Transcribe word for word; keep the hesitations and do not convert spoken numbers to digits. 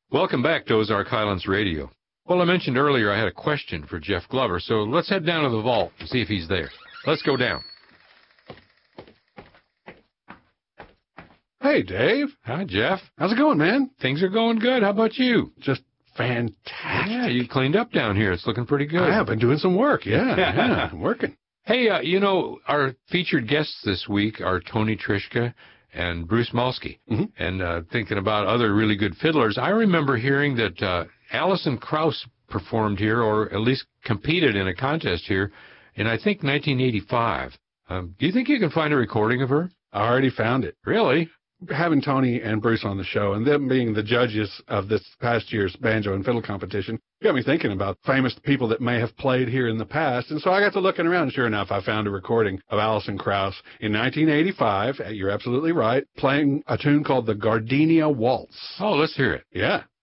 Welcome back to Ozark Highlands Radio. Well, I mentioned earlier I had a question for Jeff Glover, so let's head down to the vault and see if he's there. Let's go down. Hey, Dave. Hi, Jeff. How's it going, man? Things are going good. How about you? Just fantastic. Yeah, you cleaned up down here. It's looking pretty good. I have been doing some work. Yeah, yeah, I'm working. Hey, uh, you know, our featured guests this week are Tony Trischka and Bruce Malsky. Mm-hmm. And uh, thinking about other really good fiddlers, I remember hearing that uh, Alison Krauss performed here, or at least competed in a contest here, in, I think, nineteen eighty-five. Um, do you think you can find a recording of her? I already found it. Really? Having Tony and Bruce on the show, and them being the judges of this past year's banjo and fiddle competition, got me thinking about famous people that may have played here in the past. And so I got to looking around, and sure enough, I found a recording of Alison Krauss in nineteen eighty-five, you're absolutely right, playing a tune called the Gardenia Waltz. Oh, let's hear it. Yeah.